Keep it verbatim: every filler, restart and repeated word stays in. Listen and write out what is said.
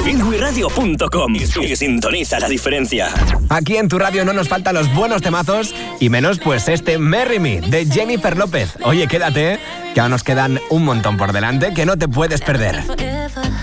inwi radio punto com y sintoniza la diferencia. Aquí en tu radio no nos faltan los buenos temazos y menos pues este Marry Me de Jennifer López. Oye, quédate, que aún nos quedan un montón por delante que no te puedes perder.